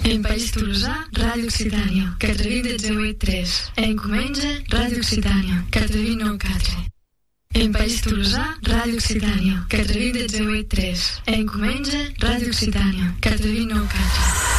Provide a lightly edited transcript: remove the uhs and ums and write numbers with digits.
Em País Tolosà, Ràdio Occitània, 420 Em Comenja, Ràdio Occitània, 429 Em País Tolosà, Ràdio Occitània, 420 Em Comenja, Ràdio Occitània, 429